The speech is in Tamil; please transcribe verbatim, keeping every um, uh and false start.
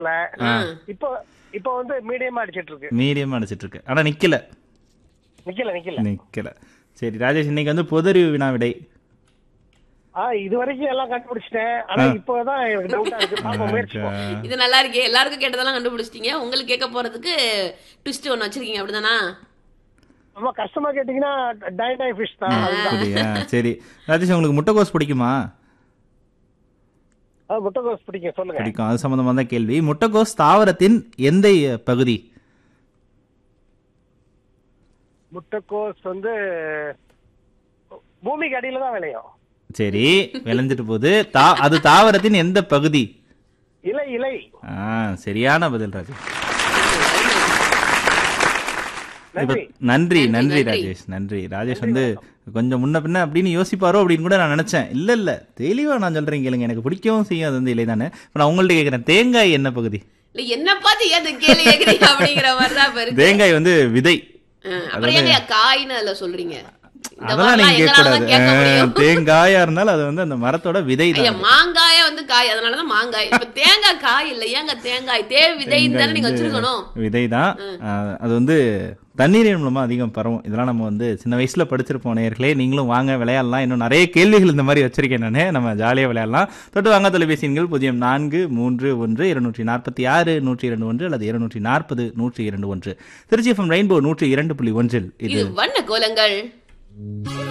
இப்போ இப்போ வந்து மீடியமா அடிச்சிட்டு இருக்கு. மீடியமா அடிச்சிட்டு இருக்கு. ஆனா நிக்கல நிக்கல நிக்கல நிக்கல சரி ராஜேஷ், இன்னைக்கு வந்து பொதறிவு வினா விடை. ஆ இது வரைக்கும் எல்லாம் கண்டுபிடிச்சிட்டேன். ஆனா இப்போதான் எனக்கு டவுட்டா இருக்கு. பாப்போம், முயற்சிப்போம். இது நல்லா இருக்கே, எல்லாருக்கும் கேட்டதெல்லாம் கண்டுபிடிச்சிட்டீங்க. உங்களுக்கு கேட்க போறதுக்கு ட்விஸ்ட் ஒன்னு வச்சிருக்கீங்க, அப்படிதானா? ரொம்ப கஷ்டமா கேட்டீங்கன்னா டை டை ஃபிஷ் தான். அப்படியா? சரி ராஜேஷ், உங்களுக்கு முட்டைகோஸ் பிடிக்குமா? ஆ, முட்டைகோஸ் பிடிக்கும், சொல்லுங்க. பிடிக்கும். அது சம்பந்தமா தான் கேள்வி. முட்டைகோஸ் தாவரத்தின் எந்த பகுதி? முட்டைகோஸ் வந்து பூமிக்கு அடியில தான் விளையும். சரி, விளைஞ்சிட்டு போகுது. தா அது தாவரத்தின் எந்த பகுதி? இலை இலை. ஆ, சரியான பதில் ராஜேஷ். நன்றி நன்றி நன்றி ராஜேஷ், நன்றி. ராஜேஷ் வந்து கொஞ்சம் முன்ன பின்ன அப்படின்னு யோசிப்பாரோ அப்படின்னு கூட நான் நினைச்சேன். இல்ல இல்ல, தெளிவா நான் சொல்றேன் கேளுங்க. எனக்கு பிடிக்கவும் செய்யும் அது வந்து இலை தானே. இப்ப நான் உங்கள்ட்ட கேட்கிறேன், தேங்காய் என்ன பகுதி? இல்ல என்ன பார்த்து ஏன் கேள்வி கேக்குறீங்க அப்படிங்கிற மாதிரி தான் இருக்கு. தேங்காய் வந்து விதை. அப்புறம் ஏங்க காய்னு அதுல சொல்றீங்க? அதெல்லாம் நீங்க கேட்க கூடாது. தேங்காயா இருந்தாலும் அது வந்து அந்த மரத்தோட விதை தான். மாங்காய வந்து காய், அதனாலதான் மாங்காய். இப்ப தேங்காய் காய் இல்ல, ஏங்க தேங்காய் தே விதை தானே நீங்க வச்சிருக்கணும். விதை தான். அது வந்து தண்ணீரின் மூலமா அதிகம் பரவும். இதெல்லாம் நம்ம வந்து சின்ன வயசுல படிச்சிருப்போம். நேயர்களே, நீங்களும் வாங்க விளையாடலாம். இன்னும் நிறைய கேள்விகள் இந்த மாதிரி வச்சிருக்கேன் நானே. நம்ம ஜாலியா விளையாடலாம். தொட்டு வாங்க தொலைபேசி எண்கள் பூஜ்ஜியம் நான்கு மூன்று ஒன்று இருநூற்றி நாற்பத்தி ஆறு நூற்றி இரண்டு ஒன்று அல்லது இருநூற்றி நாற்பது நூற்றி இரண்டு ஒன்று. திருச்சி எஃப்எம் ரெயின்போ நூற்றி இரண்டு புள்ளி ஒன்றில் இது வண்ண கோலங்கள்.